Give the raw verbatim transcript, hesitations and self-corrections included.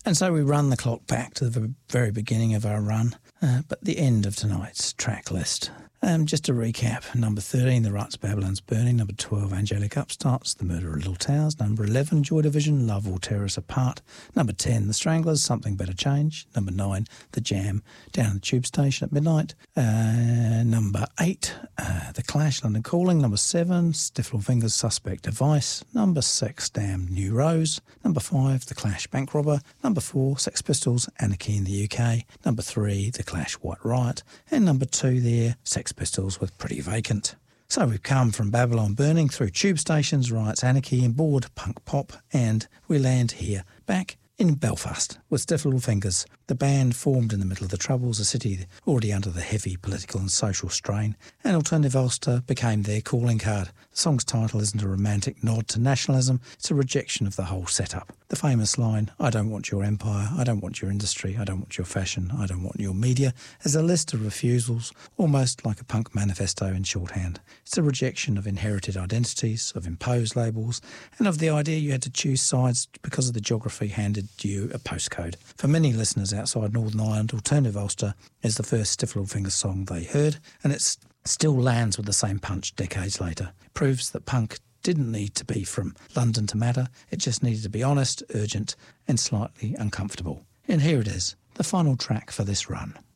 And so we run the clock back to the very beginning of our run, uh, but the end of tonight's track list. Um, just to recap, number thirteen, The Ruts, Babylon's Burning. Number twelve, Angelic Upstarts, The Murder of Little Towers. Number eleven, Joy Division, Love Will Tear Us Apart. Number ten, The Stranglers, Something Better Change. Number nine, The Jam, Down at the Tube Station at Midnight. Uh, number eight, uh, The Clash, London Calling. Number seven, Stiff Little Fingers, Suspect Device. Number six, Damn New Rose. Number five, The Clash, Bank Robber. Number four, Sex Pistols, Anarchy in the U K. Number three, The Clash, White Riot. And number two there, Sex Pistols with Pretty Vacant. So we've come from Babylon Burning through Tube Stations, Riots, Anarchy and Bored Punk Pop, and we land here back in Belfast with Stiff Little Fingers. The band formed in the middle of the Troubles, a city already under the heavy political and social strain, and Alternative Ulster became their calling card. The song's title isn't a romantic nod to nationalism, it's a rejection of the whole setup. The famous line, I don't want your empire, I don't want your industry, I don't want your fashion, I don't want your media, is a list of refusals, almost like a punk manifesto in shorthand. It's a rejection of inherited identities, of imposed labels, and of the idea you had to choose sides because of the geography handed you a postcode. For many listeners outside Northern Ireland, Alternative Ulster is the first Stiff Little Fingers song they heard, and it still lands with the same punch decades later. It proves that punk didn't need to be from London to matter, it just needed to be honest, urgent and slightly uncomfortable. And here it is, the final track for this run.